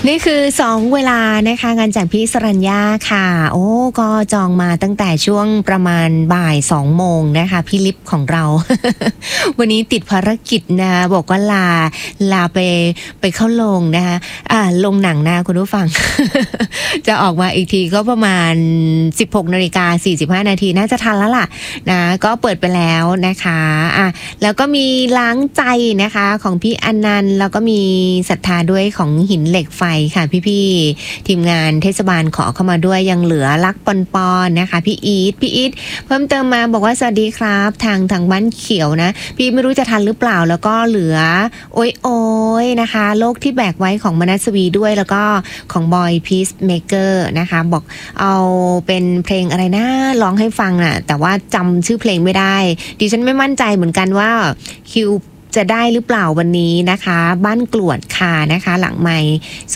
นี่คือ2เวลานะคะงานจากพี่สรัญญาค่ะโอ้ก็จองมาตั้งแต่ช่วงประมาณบ่าย2โมงนะคะพี่ลิฟของเรา วันนี้ติดภารกิจนะบอกว่าลาไปเข้าโรงนะคะลงหนังนะคุณผู้ฟัง จะออกมาอีกทีก็ประมาณ 16:45 นาทีน่าจะทันแล้วล่ะนะก็เปิดไปแล้วนะคะแล้วก็มีล้างใจนะคะของพี่อนันต์แล้วก็มีศรัทธาด้วยของหินเหล็กไฟค่ะพี่ๆทีมงานเทศบาลขอเข้ามาด้วยยังเหลือรักปอนๆนะคะพี่อีทเพิ่มเติมมาบอกว่าสวัสดีครับทางบ้านเขียวนะพี่ไม่รู้จะทันหรือเปล่าแล้วก็เหลือโอ้ยนะคะโลกที่แบกไว้ของมนัสวีด้วยแล้วก็ของบอยพีซเมเกอร์นะคะบอกเอาเป็นเพลงอะไรนะร้องให้ฟังน่ะแต่ว่าจำชื่อเพลงไม่ได้ดิฉันไม่มั่นใจเหมือนกันว่าคิวจะได้หรือเปล่าวันนี้นะคะบ้านกลวดค่ะนะคะหลังไมค์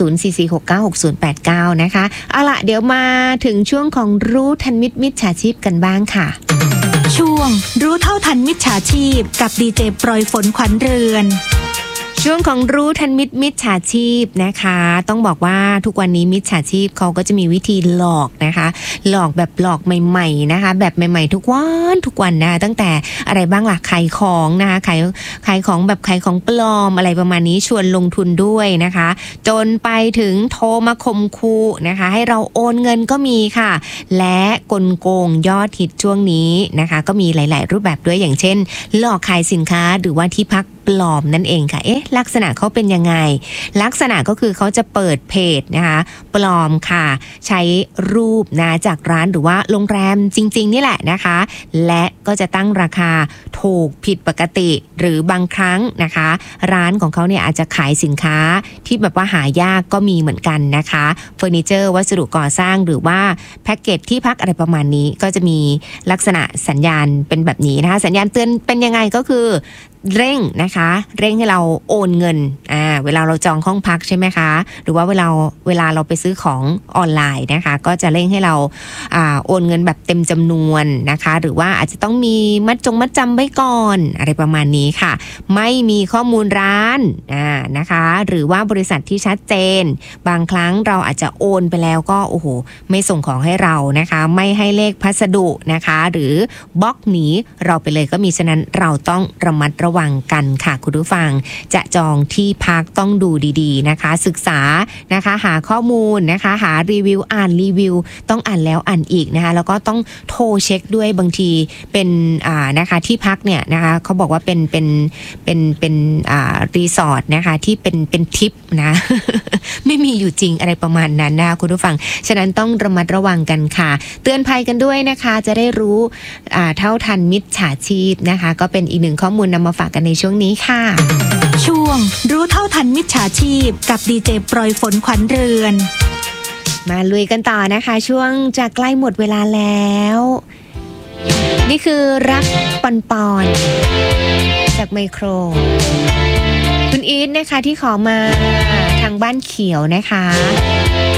0446966089นะคะเอาล่ะเดี๋ยวมาถึงช่วงของรู้ทันมิจฉาชีพกันบ้างค่ะช่วงรู้เท่าทันมิจฉาชีพกับดีเจโปรยฝนขวัญเรือนช่วงของรู้ทันมิจฉาชีพนะคะต้องบอกว่าทุกวันนี้มิจฉาชีพเขาก็จะมีวิธีหลอกนะคะหลอกแบบหลอกใหม่ๆนะคะแบบใหม่ๆทุกวันนะตั้งแต่อะไรบ้างล่ะขายของนะคะขายของแบบขายของปลอมอะไรประมาณนี้ชวนลงทุนด้วยนะคะจนไปถึงโทรมาข่มขู่นะคะให้เราโอนเงินก็มีค่ะและกลโกงยอดฮิตช่วงนี้นะคะก็มีหลายๆรูปแบบด้วยอย่างเช่นหลอกขายสินค้าหรือว่าที่พักปลอมนั่นเองค่ะลักษณะเขาเป็นยังไงลักษณะก็คือเขาจะเปิดเพจนะคะปลอมค่ะใช้รูปนะจากร้านหรือว่าโรงแรมจริงๆนี่แหละนะคะและก็จะตั้งราคาถูกผิดปกติหรือบางครั้งนะคะร้านของเขาเนี่ยอาจจะขายสินค้าที่แบบว่าหายากก็มีเหมือนกันนะคะเฟอร์นิเจอร์วัสดุก่อสร้างหรือว่าแพ็กเกจที่พักอะไรประมาณนี้ก็จะมีลักษณะสัญญาณเป็นแบบนี้นะคะสัญญาณเตือนเป็นยังไงก็คือเร่งนะคะเร่งให้เราโอนเงินเวลาเราจองห้องพักใช่ไหมคะหรือว่าเวลาเราไปซื้อของออนไลน์นะคะก็จะเร่งให้เราโอนเงินแบบเต็มจำนวนนะคะหรือว่าอาจจะต้องมีมัดจำไว้ก่อนอะไรประมาณนี้ค่ะไม่มีข้อมูลร้านนะคะหรือว่าบริษัทที่ชัดเจนบางครั้งเราอาจจะโอนไปแล้วก็โอ้โหไม่ส่งของให้เรานะคะไม่ให้เลขพัสดุนะคะหรือบล็อกหนีเราไปเลยก็มีฉะนั้นเราต้องระมัดระวังกันค่ะคุณผู้ฟังจะจองที่พักต้องดูดีๆนะคะศึกษานะคะหาข้อมูลนะคะหารีวิวอ่านรีวิวต้องอ่านแล้วอ่านอีกนะคะแล้วก็ต้องโทรเช็คด้วยบางทีเป็นนะคะที่พักเนี่ยนะคะเขาบอกว่าเป็นรีสอร์ทนะคะที่เป็นทิปนะ ไม่มีอยู่จริงอะไรประมาณนั้นนะคะคุณผู้ฟังฉะนั้นต้องระมัดระวังกันค่ะเตือนภัยกันด้วยนะคะจะได้รู้เท่าทันมิจฉาชีพนะคะก็เป็นอีกหนึ่งข้อมูลนำมาฝากกันในช่วงนี้ค่ะช่วงรู้เท่าทันมิจฉาชีพกับดีเจโปรยฝนขวัญเรือนมาลุยกันต่อนะคะช่วงจะใกล้หมดเวลาแล้วนี่คือรักปอนจากไมโครคุณอีทนะคะที่ขอมาทางบ้านเขียวนะคะ